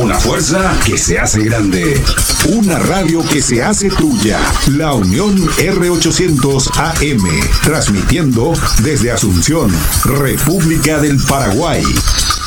Una fuerza que se hace grande. Una radio que se hace tuya. La Unión R800 AM. Transmitiendo desde Asunción, República del Paraguay.